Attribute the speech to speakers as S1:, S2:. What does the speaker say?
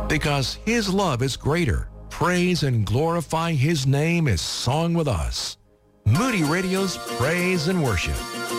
S1: Because his love is greater. Praise and glorify his name is song with us. Moody Radio's Praise and Worship.